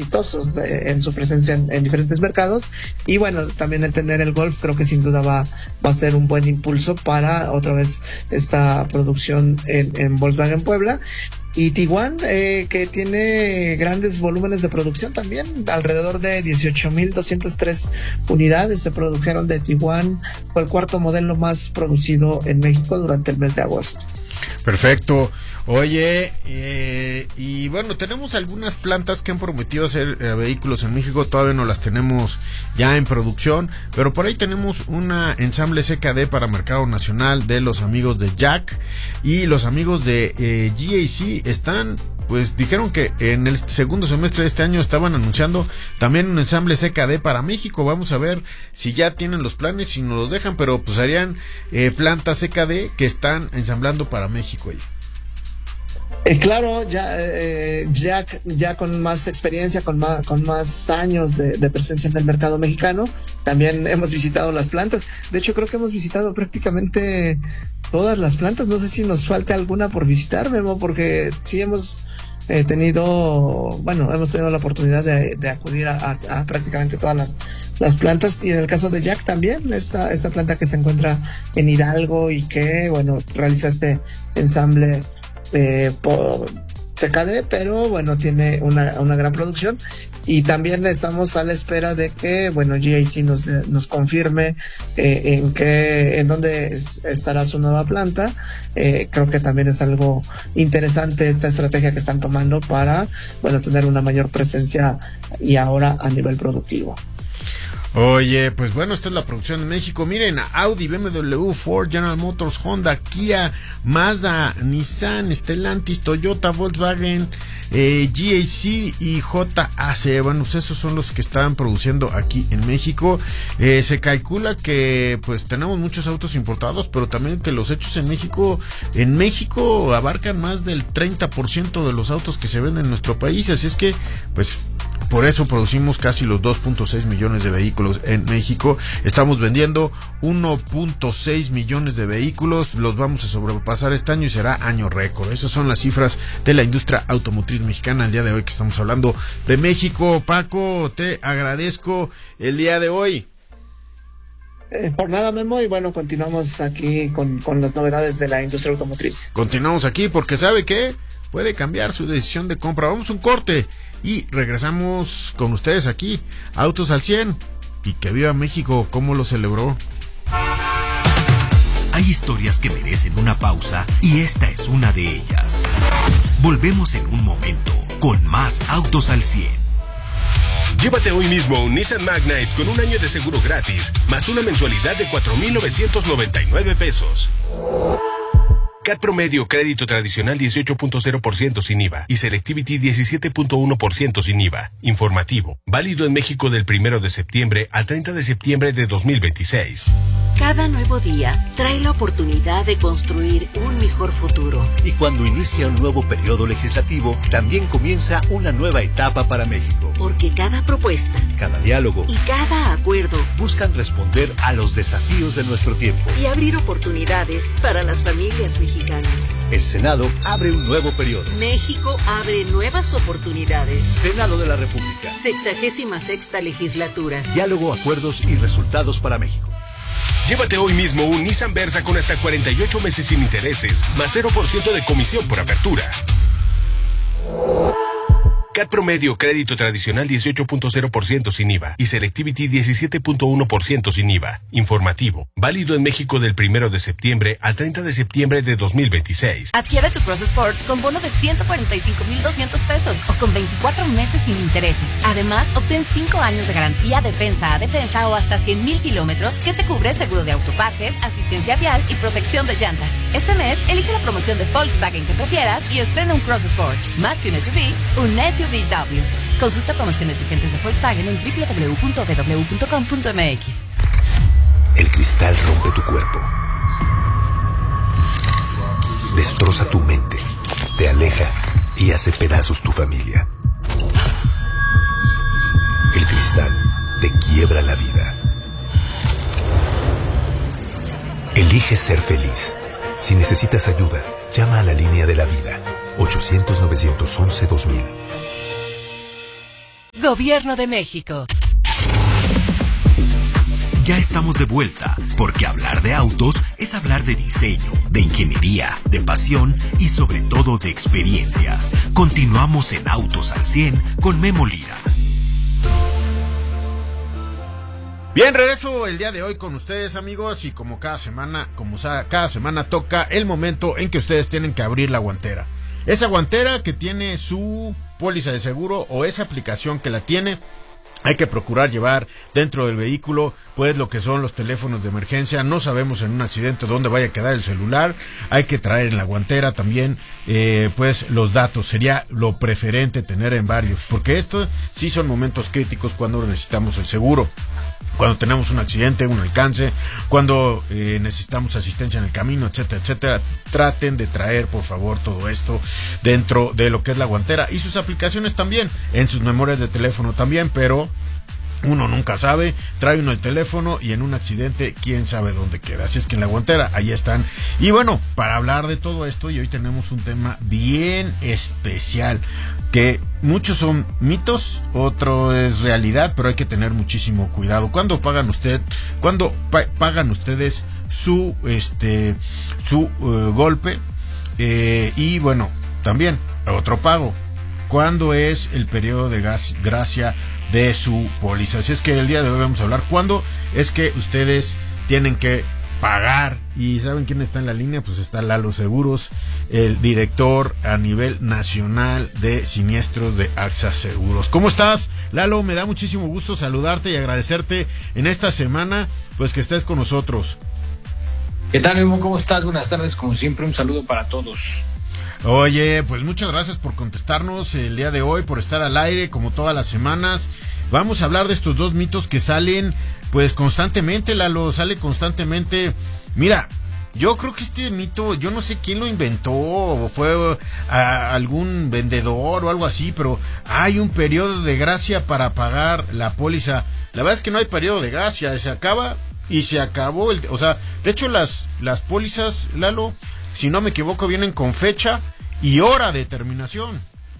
exitosos en su presencia en diferentes mercados. Y bueno, también entender el Golf creo que sin duda va a ser un buen impulso para otra vez esta producción en Volkswagen Puebla. Y Tiguan, que tiene grandes volúmenes de producción también, alrededor de 18,203 unidades se produjeron de Tiguan, fue el cuarto modelo más producido en México durante el mes de agosto. Perfecto. Oye, y bueno, tenemos algunas plantas que han prometido hacer vehículos en México, todavía no las tenemos ya en producción, pero por ahí tenemos una ensamble CKD para mercado nacional de los amigos de Jack, y los amigos de GAC están, pues dijeron que en el segundo semestre de este año estaban anunciando también un ensamble CKD para México. Vamos a ver si ya tienen los planes, si nos los dejan, pero pues harían plantas CKD que están ensamblando para México. Claro, ya con más experiencia, con más años de presencia en el mercado mexicano, también hemos visitado las plantas. De hecho, creo que hemos visitado prácticamente todas las plantas. No sé si nos falta alguna por visitar, Memo, porque sí hemos tenido la oportunidad de acudir a prácticamente todas las plantas, y en el caso de Jack también, esta planta que se encuentra en Hidalgo y que, bueno, realiza este ensamble por CKD, pero bueno, tiene una gran producción. Y también estamos a la espera de que, bueno, GAC nos confirme en dónde estará su nueva planta. Creo que también es algo interesante esta estrategia que están tomando para, bueno, tener una mayor presencia y ahora a nivel productivo. Oye, pues bueno, esta es la producción en México. Miren, Audi, BMW, Ford, General Motors, Honda, Kia, Mazda, Nissan, Stellantis, Toyota, Volkswagen, GAC y JAC. Bueno, pues esos son los que están produciendo aquí en México. Se calcula que pues tenemos muchos autos importados, pero también que los hechos en México abarcan más del 30% de los autos que se venden en nuestro país. Así es que, pues, por eso producimos casi los 2.6 millones de vehículos en México. Estamos vendiendo 1.6 millones de vehículos. Los vamos a sobrepasar este año y será año récord. Esas son las cifras de la industria automotriz mexicana el día de hoy que estamos hablando de México. Paco, te agradezco el día de hoy. Por nada, Memo, y bueno, continuamos aquí con las novedades de la industria automotriz. Continuamos aquí porque ¿sabe qué? Puede cambiar su decisión de compra. Vamos a un corte y regresamos con ustedes aquí, Autos al 100, y que viva México. ¿Cómo lo celebró? Hay historias que merecen una pausa y esta es una de ellas. Volvemos en un momento con más Autos al 100. Llévate hoy mismo un Nissan Magnite con un año de seguro gratis, más una mensualidad de 4,999 pesos. CAT promedio, crédito tradicional 18.0% sin IVA y Selectivity 17.1% sin IVA. Informativo. Válido en México del 1 de septiembre al 30 de septiembre de 2026. Cada nuevo día trae la oportunidad de construir un mejor futuro. Y cuando inicia un nuevo periodo legislativo, también comienza una nueva etapa para México. Porque cada propuesta, cada diálogo y cada acuerdo buscan responder a los desafíos de nuestro tiempo y abrir oportunidades para las familias mexicanas. El Senado abre un nuevo periodo. México abre nuevas oportunidades. Senado de la República. 66ª legislatura. Diálogo, acuerdos y resultados para México. Llévate hoy mismo un Nissan Versa con hasta 48 meses sin intereses, más 0% de comisión por apertura. CAT promedio, crédito tradicional 18.0% sin IVA y Selectivity 17.1% sin IVA. Informativo. Válido en México del 1 de septiembre al 30 de septiembre de 2026. Adquiere tu Cross Sport con bono de 145,200 pesos o con 24 meses sin intereses. Además, obtén 5 años de garantía defensa a defensa o hasta 100,000 kilómetros que te cubre seguro de autopartes, asistencia vial y protección de llantas. Este mes, elige la promoción de Volkswagen que prefieras y estrena un Cross Sport. Más que un SUV, un SUV. Consulta promociones vigentes de Volkswagen en www.vw.com.mx. El cristal rompe tu cuerpo, destroza tu mente, te aleja y hace pedazos tu familia. El cristal te quiebra la vida. Elige ser feliz. Si necesitas ayuda, llama a la línea de la vida 800-911-2000. Gobierno de México. Ya estamos de vuelta, porque hablar de autos es hablar de diseño, de ingeniería, de pasión y sobre todo de experiencias. Continuamos en Autos al 100 con Memo Lira. Bien, regreso el día de hoy con ustedes, amigos, y como cada semana toca el momento en que ustedes tienen que abrir la guantera. Esa guantera que tiene su póliza de seguro o esa aplicación que la tiene, hay que procurar llevar dentro del vehículo pues lo que son los teléfonos de emergencia. No sabemos en un accidente dónde vaya a quedar el celular. Hay que traer en la guantera también pues los datos. Sería lo preferente tener en varios, porque estos sí son momentos críticos cuando necesitamos el seguro. Cuando tenemos un accidente, un alcance, cuando necesitamos asistencia en el camino, etcétera, etcétera. Traten de traer, por favor, todo esto dentro de lo que es la guantera. Y sus aplicaciones también, en sus memorias de teléfono también, pero uno nunca sabe. Trae uno el teléfono y en un accidente, quién sabe dónde queda. Así es que en la guantera, ahí están. Y bueno, para hablar de todo esto, y hoy tenemos un tema bien especial, que muchos son mitos, otro es realidad, pero hay que tener muchísimo cuidado. ¿Cuándo pagan ustedes su golpe? Y bueno, también otro pago. ¿Cuándo es el periodo de gracia de su póliza? Así es que el día de hoy vamos a hablar cuándo es que ustedes tienen que pagar. ¿Y saben quién está en la línea? Pues está Lalo Seguros, el director a nivel nacional de siniestros de AXA Seguros. ¿Cómo estás, Lalo? Me da muchísimo gusto saludarte y agradecerte en esta semana pues que estés con nosotros. ¿Qué tal, Memo? ¿Cómo estás? Buenas tardes, como siempre, un saludo para todos. Oye, pues muchas gracias por contestarnos el día de hoy, por estar al aire como todas las semanas. Vamos a hablar de estos dos mitos que salen pues constantemente, Lalo, sale constantemente. Mira, yo creo que este mito, yo no sé quién lo inventó, o fue algún vendedor o algo así, pero hay un periodo de gracia para pagar la póliza. La verdad es que no hay periodo de gracia, se acaba y se acabó. O sea, de hecho las pólizas, Lalo, si no me equivoco, vienen con fecha y hora de terminación.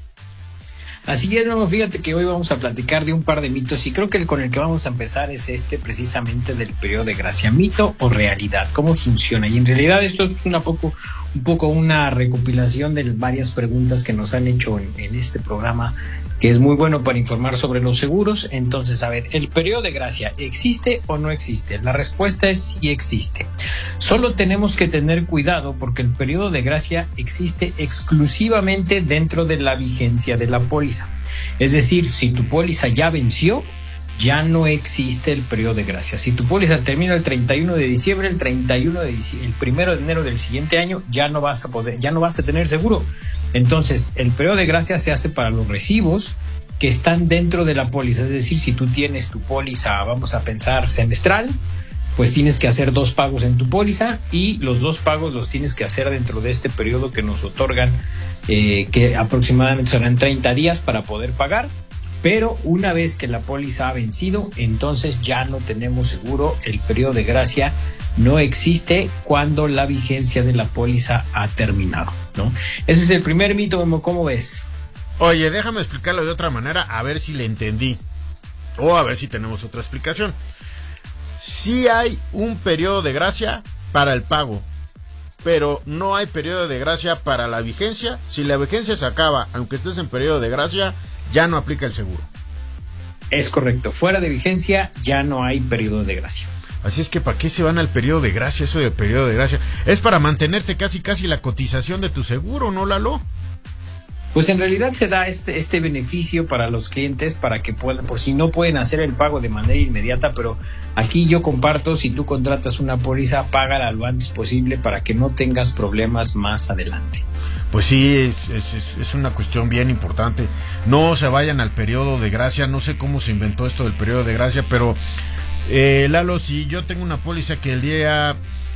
Así es, no, fíjate que hoy vamos a platicar de un par de mitos y creo que con el que vamos a empezar es precisamente del periodo de gracia. ¿Mito o realidad? ¿Cómo funciona? Y en realidad esto es un poco una recopilación de varias preguntas que nos han hecho en este programa, que es muy bueno para informar sobre los seguros. Entonces, a ver, ¿el periodo de gracia existe o no existe? La respuesta es sí existe. Solo tenemos que tener cuidado porque el periodo de gracia existe exclusivamente dentro de la vigencia de la póliza. Es decir, si tu póliza ya venció, ya no existe el periodo de gracia. Si tu póliza termina el 31 de diciembre, el 1 de enero del siguiente año, ya no vas a tener seguro. Entonces, el periodo de gracia se hace para los recibos que están dentro de la póliza. Es decir, si tú tienes tu póliza, vamos a pensar, semestral, pues tienes que hacer 2 pagos en tu póliza y los 2 pagos los tienes que hacer dentro de este periodo que nos otorgan, que aproximadamente serán 30 días para poder pagar. Pero una vez que la póliza ha vencido, entonces ya no tenemos seguro. El periodo de gracia no existe cuando la vigencia de la póliza ha terminado, ¿no? Ese es el primer mito, ¿cómo ves? Oye, déjame explicarlo de otra manera, a ver si le entendí, o a ver si tenemos otra explicación. Sí hay un periodo de gracia para el pago, pero no hay periodo de gracia para la vigencia. Si la vigencia se acaba, aunque estés en periodo de gracia, ya no aplica el seguro. Es correcto, fuera de vigencia ya no hay periodo de gracia. Así es que ¿para qué se van al periodo de gracia? Eso del periodo de gracia es para mantenerte casi la cotización de tu seguro, ¿no, Lalo? Pues en realidad se da este beneficio para los clientes para que puedan, por si no pueden hacer el pago de manera inmediata, pero aquí yo comparto, si tú contratas una póliza, págala lo antes posible para que no tengas problemas más adelante. Pues sí, es una cuestión bien importante. No se vayan al periodo de gracia, no sé cómo se inventó esto del periodo de gracia, pero Lalo, si yo tengo una póliza que el día,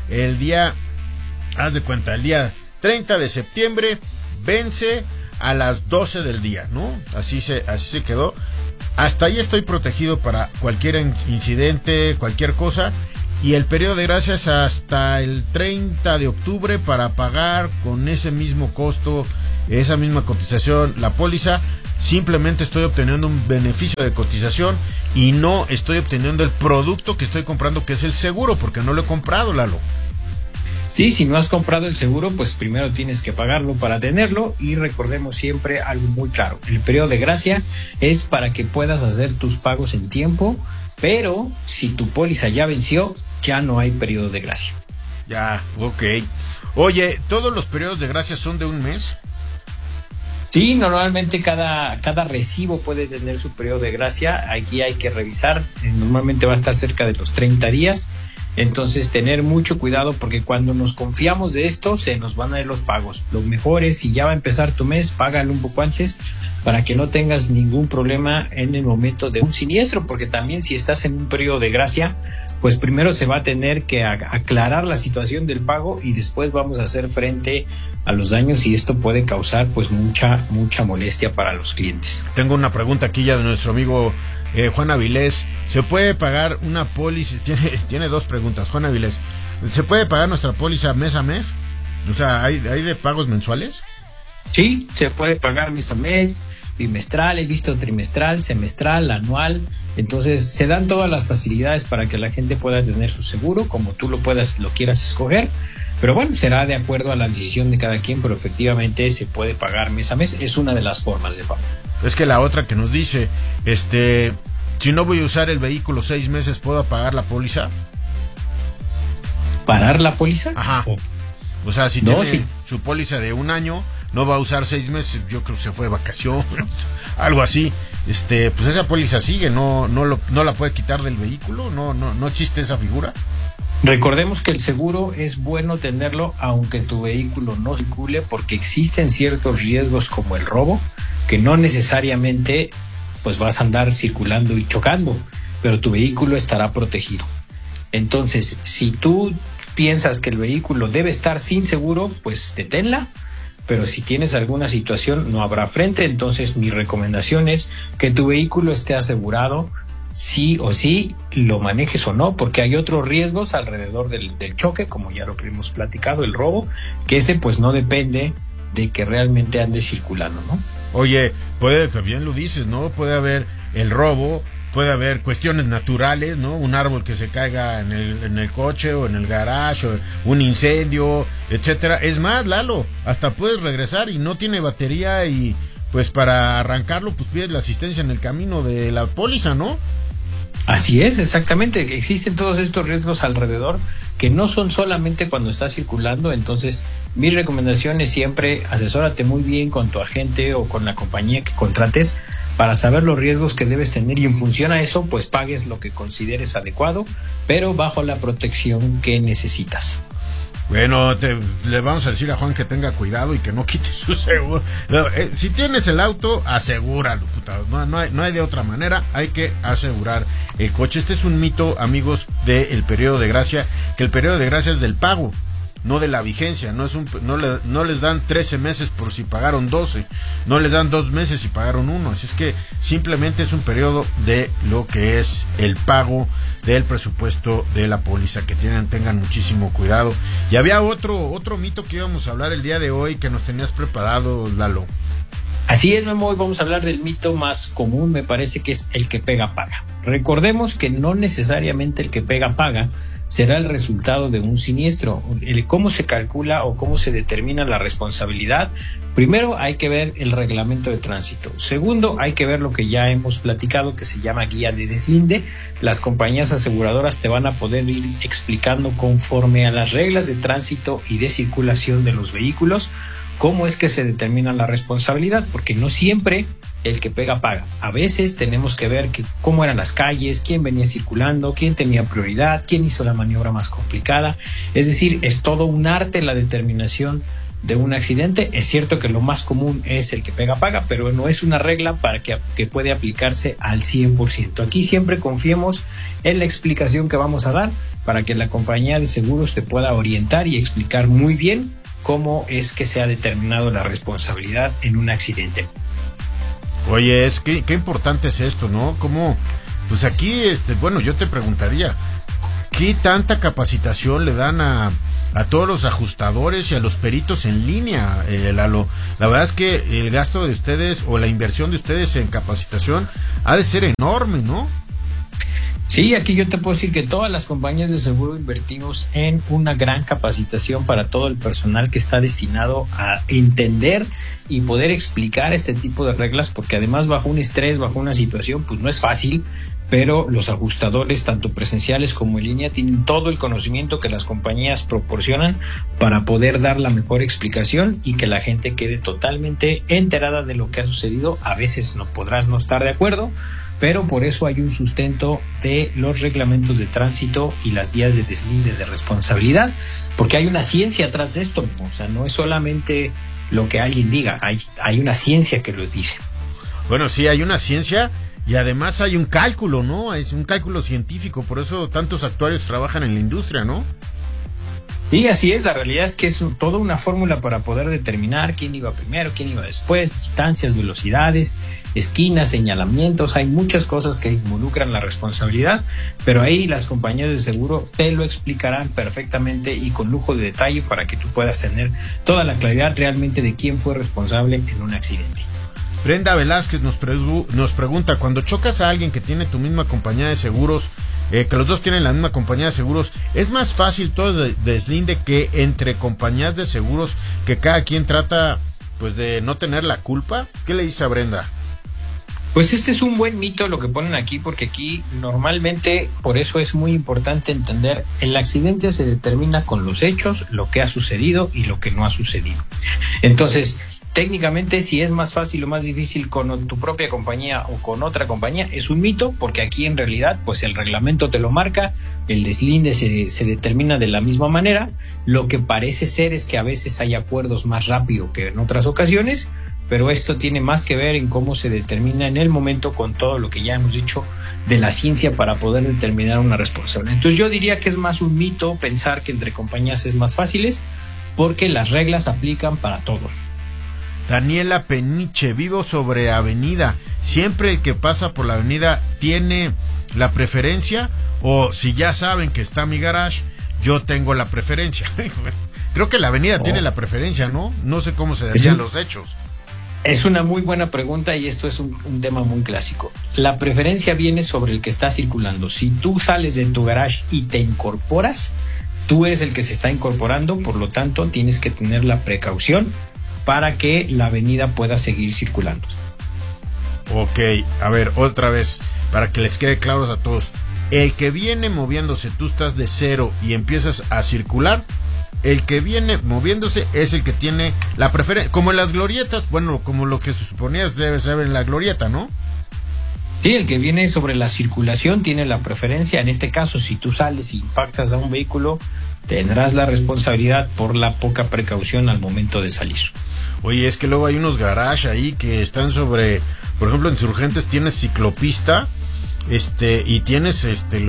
haz de cuenta, el día 30 de septiembre vence a las 12 del día, ¿no? Así se quedó. Hasta ahí estoy protegido para cualquier incidente, cualquier cosa. Y el periodo de gracia es hasta el 30 de octubre para pagar con ese mismo costo, esa misma cotización, la póliza. simplemente estoy obteniendo un beneficio de cotización y no estoy obteniendo el producto que estoy comprando, que es el seguro, porque no lo he comprado, Lalo. Sí, si no has comprado el seguro, pues primero tienes que pagarlo para tenerlo, y recordemos siempre algo muy claro: el periodo de gracia es para que puedas hacer tus pagos en tiempo, pero si tu póliza ya venció, ya no hay periodo de gracia. Ya, ok. Oye, ¿todos los periodos de gracia son de un mes? Sí, normalmente cada recibo puede tener su periodo de gracia. Aquí hay que revisar, normalmente va a estar cerca de los 30 días. Entonces, tener mucho cuidado, porque cuando nos confiamos de esto, se nos van a ir los pagos. Lo mejor es, si ya va a empezar tu mes, págalo un poco antes para que no tengas ningún problema en el momento de un siniestro, porque también si estás en un periodo de gracia, pues primero se va a tener que aclarar la situación del pago y después vamos a hacer frente a los daños, y esto puede causar pues mucha molestia para los clientes. Tengo una pregunta aquí ya de nuestro amigo Juan Avilés. ¿Se puede pagar una póliza? Tiene dos preguntas, Juan Avilés. ¿Se puede pagar nuestra póliza mes a mes? O sea, ¿hay de pagos mensuales? Sí, se puede pagar mes a mes, bimestral, he visto trimestral, semestral, anual. Entonces se dan todas las facilidades para que la gente pueda tener su seguro como tú lo quieras escoger. Pero bueno, será de acuerdo a la decisión de cada quien, pero efectivamente se puede pagar mes a mes. Es una de las formas de pago. Es que la otra que nos dice, si no voy a usar el vehículo 6 meses, ¿puedo pagar la póliza? ¿Parar la póliza? Ajá. O sea, si tiene su póliza de un año, no va a usar 6 meses, yo creo que se fue de vacaciones, algo así. Pues esa póliza sigue, no la puede quitar del vehículo, no existe esa figura. Recordemos que el seguro es bueno tenerlo aunque tu vehículo no circule, porque existen ciertos riesgos como el robo, que no necesariamente pues vas a andar circulando y chocando, pero tu vehículo estará protegido. Entonces, si tú piensas que el vehículo debe estar sin seguro, pues deténla, pero si tienes alguna situación no habrá frente. Entonces mi recomendación es que tu vehículo esté asegurado, sí o sí, lo manejes o no, porque hay otros riesgos alrededor del choque, como ya lo que hemos platicado, el robo, que ese pues no depende de que realmente ande circulando, ¿no? Oye, puede, que bien lo dices, ¿no? Puede haber el robo, puede haber cuestiones naturales, ¿no? Un árbol que se caiga en el coche o en el garage, o un incendio, etcétera. Es más, Lalo, hasta puedes regresar y no tiene batería, y pues para arrancarlo pues pides la asistencia en el camino de la póliza, ¿no? Así es, exactamente. Existen todos estos riesgos alrededor que no son solamente cuando estás circulando. Entonces, mi recomendación es siempre asesórate muy bien con tu agente o con la compañía que contrates para saber los riesgos que debes tener, y en función a eso, pues pagues lo que consideres adecuado, pero bajo la protección que necesitas. Bueno, le vamos a decir a Juan que tenga cuidado y que no quite su seguro. Si tienes el auto, asegúralo, puta. No hay de otra manera, hay que asegurar el coche. Este es un mito, amigos, del periodo de gracia, que el periodo de gracia es del pago, no de la vigencia. No les dan 13 meses por si pagaron 12, no les dan 2 meses si pagaron 1. Así es que simplemente es un periodo de lo que es el pago del presupuesto de la póliza, que tengan muchísimo cuidado. Y había otro mito que íbamos a hablar el día de hoy, que nos tenías preparado, Lalo. Así es, Memo, hoy vamos a hablar del mito más común, me parece que es el que pega paga. Recordemos que no necesariamente el que pega paga será el resultado de un siniestro. ¿Cómo se calcula o cómo se determina la responsabilidad? Primero hay que ver el reglamento de tránsito. Segundo, hay que ver lo que ya hemos platicado, que se llama guía de deslinde. Las compañías aseguradoras te van a poder ir explicando conforme a las reglas de tránsito y de circulación de los vehículos cómo es que se determina la responsabilidad, porque no siempre el que pega paga. A veces tenemos que ver cómo eran las calles, quién venía circulando, quién tenía prioridad, quién hizo la maniobra más complicada. Es decir, es todo un arte la determinación de un accidente. Es cierto que lo más común es el que pega paga, pero no es una regla para que puede aplicarse al 100%. Aquí siempre confiemos en la explicación que vamos a dar para que la compañía de seguros te pueda orientar y explicar muy bien cómo es que se ha determinado la responsabilidad en un accidente. Oye, qué importante es esto, ¿no? Como, pues aquí, bueno, yo te preguntaría, ¿qué tanta capacitación le dan a a todos los ajustadores y a los peritos en línea, Lalo. La verdad es que el gasto de ustedes o la inversión de ustedes en capacitación ha de ser enorme, ¿no? Sí, aquí yo te puedo decir que todas las compañías de seguro invertimos en una gran capacitación para todo el personal que está destinado a entender y poder explicar este tipo de reglas, porque además bajo un estrés, bajo una situación, pues no es fácil, pero los ajustadores, tanto presenciales como en línea, tienen todo el conocimiento que las compañías proporcionan para poder dar la mejor explicación y que la gente quede totalmente enterada de lo que ha sucedido. A veces no podrás no estar de acuerdo, pero por eso hay un sustento de los reglamentos de tránsito y las guías de deslinde de responsabilidad, porque hay una ciencia atrás de esto, o sea, no es solamente lo que alguien diga, hay una ciencia que lo dice. Bueno, sí, hay una ciencia y además hay un cálculo, ¿no? Es un cálculo científico, por eso tantos actuarios trabajan en la industria, ¿no? Sí, así es, la realidad es que es toda una fórmula para poder determinar quién iba primero, quién iba después, distancias, velocidades, esquinas, señalamientos, hay muchas cosas que involucran la responsabilidad, pero ahí las compañías de seguro te lo explicarán perfectamente y con lujo de detalle para que tú puedas tener toda la claridad realmente de quién fue responsable en un accidente. Brenda Velázquez nos pregunta, cuando chocas a alguien que tiene tu misma compañía de seguros, que los dos tienen la misma compañía de seguros, ¿es más fácil todo deslinde que entre compañías de seguros que cada quien trata pues de no tener la culpa? ¿Qué le dice a Brenda? Pues este es un buen mito lo que ponen aquí, porque aquí normalmente, por eso es muy importante entender, el accidente se determina con los hechos, lo que ha sucedido y lo que no ha sucedido. Entonces, técnicamente, si es más fácil o más difícil con tu propia compañía o con otra compañía, es un mito, porque aquí en realidad, pues el reglamento te lo marca, el deslinde se determina de la misma manera. Lo que parece ser es que a veces hay acuerdos más rápido que en otras ocasiones, pero esto tiene más que ver en cómo se determina en el momento con todo lo que ya hemos dicho de la ciencia para poder determinar una responsabilidad. Entonces yo diría que es más un mito pensar que entre compañías es más fáciles, porque las reglas aplican para todos. Daniela Peniche, vivo sobre avenida, ¿siempre el que pasa por la avenida tiene la preferencia? O si ya saben que está mi garage, yo tengo la preferencia. Creo que la avenida tiene la preferencia, ¿no? No sé cómo se darían los hechos. Es una muy buena pregunta y esto es un tema muy clásico. La preferencia viene sobre el que está circulando. Si tú sales de tu garage y te incorporas, tú eres el que se está incorporando, por lo tanto tienes que tener la precaución para que la avenida pueda seguir circulando. Ok, a ver, otra vez, para que les quede claro a todos. El que viene moviéndose, tú estás de cero y empiezas a circular, el que viene moviéndose es el que tiene la preferencia, como en las glorietas, bueno, como lo que se suponía debe ser en la glorieta, ¿no? Sí, el que viene sobre la circulación tiene la preferencia. En este caso, si tú sales y impactas a un vehículo, tendrás la responsabilidad por la poca precaución al momento de salir. Oye, es que luego hay unos garages ahí que están sobre, por ejemplo, en Insurgentes tienes ciclopista, y tienes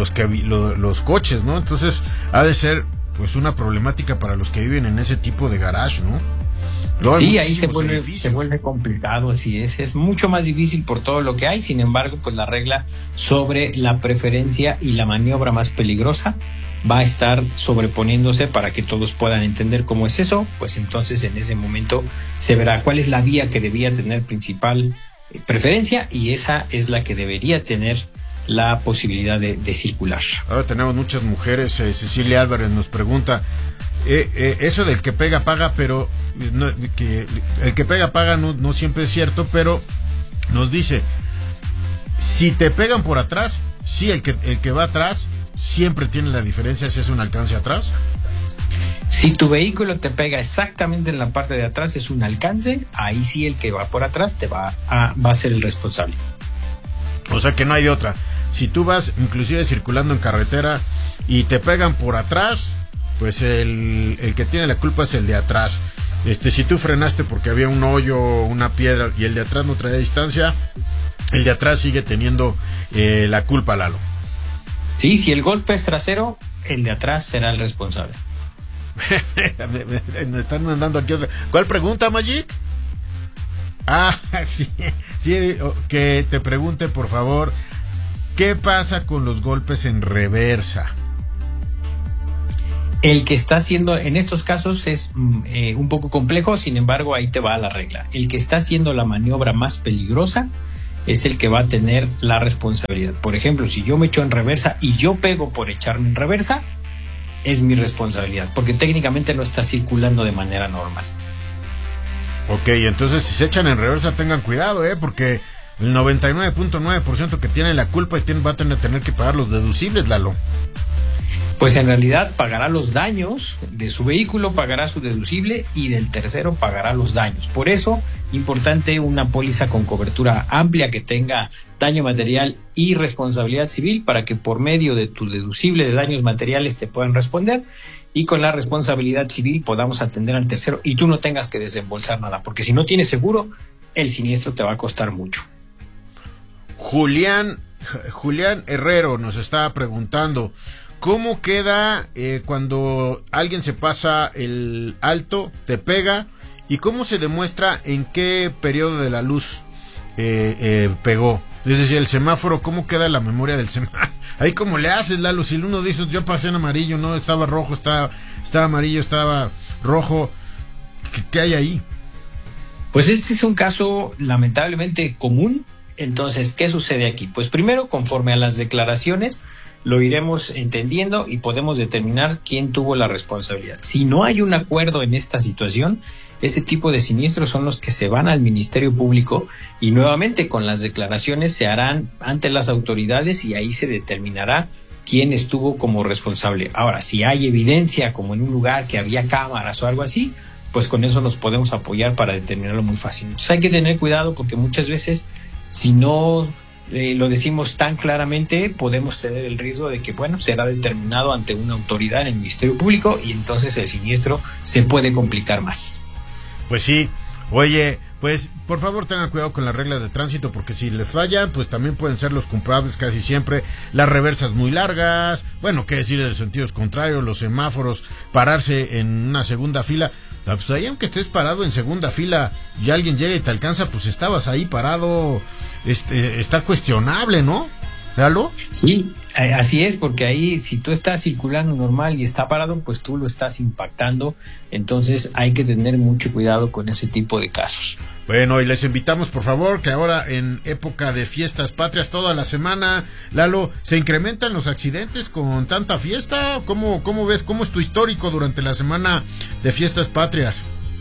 los coches, ¿no? Entonces ha de ser pues una problemática para los que viven en ese tipo de garage, ¿no? Luego sí, ahí se vuelve complicado, así es mucho más difícil por todo lo que hay. Sin embargo, pues la regla sobre la preferencia y la maniobra más peligrosa va a estar sobreponiéndose para que todos puedan entender cómo es eso. Pues entonces en ese momento se verá cuál es la vía que debía tener principal preferencia, y esa es la que debería tener la posibilidad de circular. Ahora tenemos muchas mujeres. Cecilia Álvarez nos pregunta, eso del que pega paga, pero no, que el que pega paga no siempre es cierto, pero nos dice, si te pegan por atrás, sí, el que va atrás siempre tiene la diferencia si es un alcance atrás. Si tu vehículo te pega exactamente en la parte de atrás, es un alcance, ahí sí el que va por atrás va a ser el responsable. O sea que no hay de otra. Si tú vas inclusive circulando en carretera y te pegan por atrás, pues el que tiene la culpa es el de atrás. Si tú frenaste porque había un hoyo, una piedra, y el de atrás no traía distancia, el de atrás sigue teniendo la culpa, Lalo. Sí, si el golpe es trasero, el de atrás será el responsable. Me están mandando aquí otra. ¿Cuál pregunta, Magic? Sí, que te pregunte, por favor, ¿qué pasa con los golpes en reversa? El que está haciendo, en estos casos es un poco complejo, sin embargo ahí te va la regla. El que está haciendo la maniobra más peligrosa es el que va a tener la responsabilidad. Por ejemplo, si yo me echo en reversa y yo pego por echarme en reversa, es mi responsabilidad, porque técnicamente no está circulando de manera normal. Ok, entonces si se echan en reversa tengan cuidado, porque el 99.9% que tiene la culpa y va a tener que pagar los deducibles, Lalo. Pues en realidad pagará los daños de su vehículo, pagará su deducible y del tercero pagará los daños. Por eso, importante una póliza con cobertura amplia que tenga daño material y responsabilidad civil para que por medio de tu deducible de daños materiales te puedan responder y con la responsabilidad civil podamos atender al tercero y tú no tengas que desembolsar nada, porque si no tienes seguro, el siniestro te va a costar mucho. Julián Herrero nos está preguntando: ¿cómo queda cuando alguien se pasa el alto, te pega? ¿Y cómo se demuestra en qué periodo de la luz pegó? Es decir, el semáforo, ¿cómo queda la memoria del semáforo? Ahí cómo le haces, Lalo, si uno dice, yo pasé en amarillo, no, estaba rojo, estaba amarillo, estaba rojo, ¿qué hay ahí? Pues este es un caso lamentablemente común. Entonces, ¿qué sucede aquí? Pues primero, conforme a las declaraciones, lo iremos entendiendo y podemos determinar quién tuvo la responsabilidad. Si no hay un acuerdo en esta situación, ese tipo de siniestros son los que se van al Ministerio Público y nuevamente con las declaraciones se harán ante las autoridades y ahí se determinará quién estuvo como responsable. Ahora, si hay evidencia, como en un lugar que había cámaras o algo así, pues con eso nos podemos apoyar para determinarlo muy fácil. Entonces hay que tener cuidado porque muchas veces, si no lo decimos tan claramente, podemos tener el riesgo de que, será determinado ante una autoridad en el Ministerio Público y entonces el siniestro se puede complicar más. Pues sí, oye, pues por favor tengan cuidado con las reglas de tránsito porque si les fallan, pues también pueden ser los culpables casi siempre. Las reversas muy largas, qué decir de sentidos contrarios, los semáforos, pararse en una segunda fila. Pues ahí aunque estés parado en segunda fila y alguien llega y te alcanza, pues estabas ahí parado, está cuestionable, ¿no? ¿Lalo? Sí, así es, porque ahí si tú estás circulando normal y está parado, pues tú lo estás impactando, entonces hay que tener mucho cuidado con ese tipo de casos. Bueno, y les invitamos por favor que ahora en época de fiestas patrias toda la semana, Lalo, ¿se incrementan los accidentes con tanta fiesta? ¿Cómo ves? ¿Cómo es tu histórico durante la semana de fiestas patrias?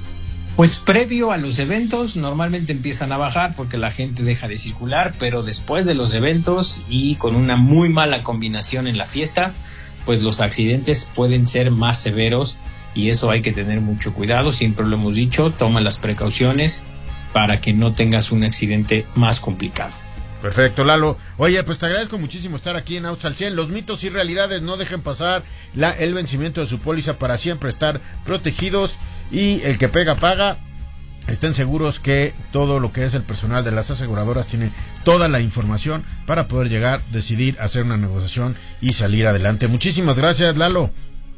Pues previo a los eventos normalmente empiezan a bajar porque la gente deja de circular, pero después de los eventos y con una muy mala combinación en la fiesta, pues los accidentes pueden ser más severos y eso hay que tener mucho cuidado. Siempre lo hemos dicho, toma las precauciones para que no tengas un accidente más complicado. Perfecto, Lalo. Oye, pues te agradezco muchísimo estar aquí en Autos al 100. Los mitos y realidades, no dejen pasar el vencimiento de su póliza para siempre estar protegidos y el que pega paga. Estén seguros que todo lo que es el personal de las aseguradoras tiene toda la información para poder llegar, decidir, hacer una negociación y salir adelante. Muchísimas gracias, Lalo.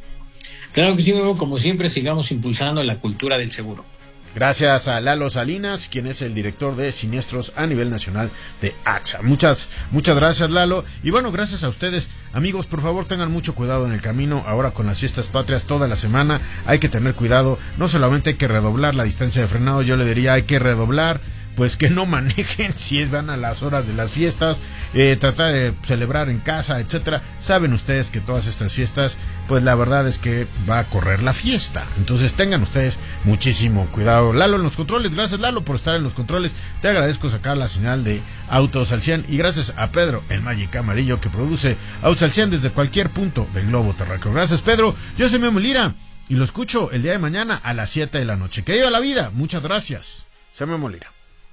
Claro que sí, como siempre, sigamos impulsando la cultura del seguro. Gracias a Lalo Salinas, quien es el director de siniestros a nivel nacional de AXA. Muchas gracias, Lalo. Y gracias a ustedes, amigos. Por favor, tengan mucho cuidado en el camino. Ahora con las fiestas patrias toda la semana hay que tener cuidado. No solamente hay que redoblar la distancia de frenado, yo le diría hay que redoblar, pues que no manejen si van a las horas de las fiestas, tratar de celebrar en casa, etcétera. Saben ustedes que todas estas fiestas, pues la verdad es que va a correr la fiesta. Entonces tengan ustedes muchísimo cuidado. Lalo en los controles, gracias Lalo por estar en los controles. Te agradezco sacar la señal de Autos al 100 y gracias a Pedro, el Magic Amarillo, que produce Autos al 100 desde cualquier punto del globo terráqueo. Gracias, Pedro. Yo soy Memo Lira y lo escucho el día de mañana a las 7 de la noche. Que viva la vida. Muchas gracias. Soy Memo Lira.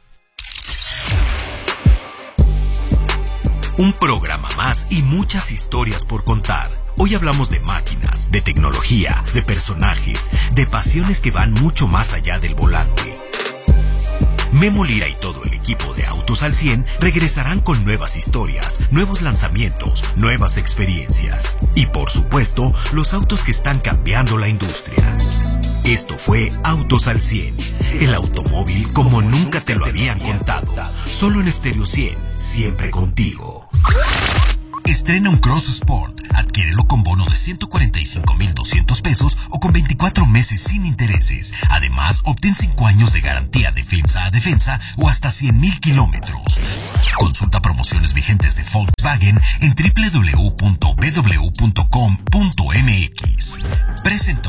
Un programa más y muchas historias por contar. Hoy hablamos de máquinas, de tecnología, de personajes, de pasiones que van mucho más allá del volante. Memo Lira y todo el equipo de Autos al 100 regresarán con nuevas historias, nuevos lanzamientos, nuevas experiencias. Y por supuesto, los autos que están cambiando la industria. Esto fue Autos al 100, el automóvil como nunca te lo habían contado. Solo en Stereo 100, siempre contigo. Estrena un Cross Sport, adquiere tráelo con bono de 145,200 pesos o con 24 meses sin intereses. Además, obtén 5 años de garantía defensa a defensa o hasta 100,000 kilómetros. Consulta promociones vigentes de Volkswagen en www.bw.com.mx. Presentó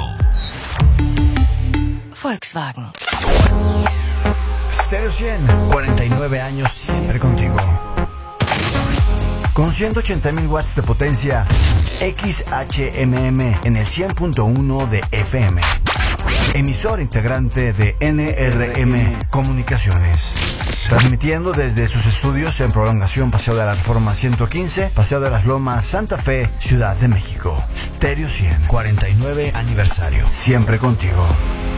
Volkswagen. Stereo 100, 49 años siempre contigo. Con 180,000 watts de potencia, XHMM en el 100.1 de FM. Emisor integrante de NRM Comunicaciones. Transmitiendo desde sus estudios en Prolongación Paseo de la Reforma 115, Paseo de las Lomas, Santa Fe, Ciudad de México. Stereo 100, 49 aniversario. Siempre contigo.